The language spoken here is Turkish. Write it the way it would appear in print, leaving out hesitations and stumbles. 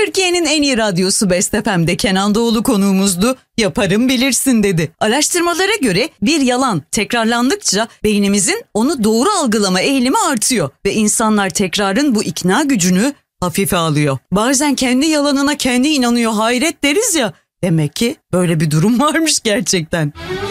Türkiye'nin en iyi radyosu Best FM'de Kenan Doğulu konuğumuzdu. Yaparım bilirsin dedi. Araştırmalara göre bir yalan tekrarlandıkça beynimizin onu doğru algılama eğilimi artıyor. Ve insanlar tekrarın bu ikna gücünü hafife alıyor. Bazen kendi yalanına kendi inanıyor, hayret deriz ya. Demek ki böyle bir durum varmış gerçekten.